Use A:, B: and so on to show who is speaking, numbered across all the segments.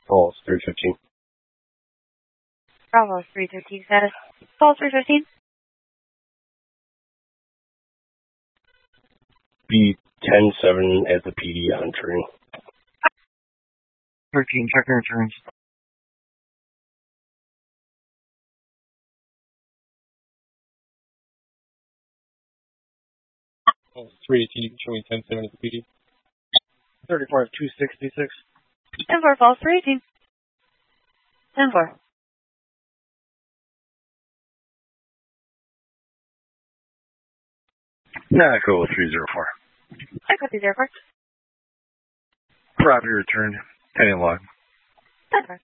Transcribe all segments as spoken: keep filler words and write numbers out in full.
A: Falls three fifteen.
B: Bravo three fifteen status. Falls three fifteen.
A: B ten seven at the P D on train.
C: thirteen, check your returns.
D: Oh, three eighteen, showing ten seven at the P D.
C: thirty-four, two sixty-six.
B: ten four, Falls three eighteen. ten four.
C: Yeah, go three zero four.
B: I copy zero four.
C: Property return, pending log.
B: ten four.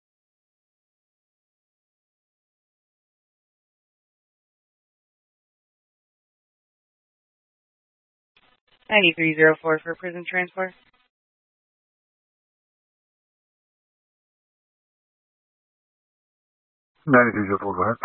B: ninety-three zero four for prison transport.
C: ninety-three zero four, go ahead.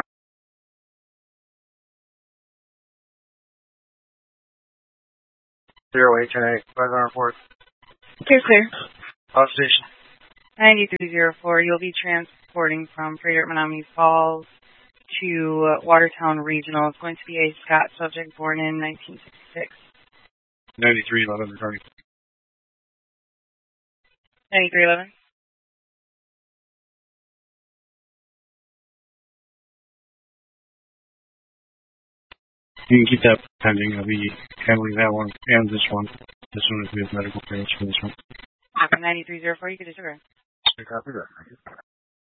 C: Zero eight ten eight, five hundred four.
B: Clear, clear.
C: Off station.
B: ninety-three zero four, you'll be transporting from Freighter Menominee Falls to uh, Watertown Regional. It's going to be a Scott subject born in nineteen sixty-six.
D: ninety-three eleven returning.
B: ninety-three eleven.
D: You can keep that pending. I'll be handling that one and this one as soon as we have medical clearance for this one.
B: Okay, ninety-three zero four, you can disregard.
C: Copy that.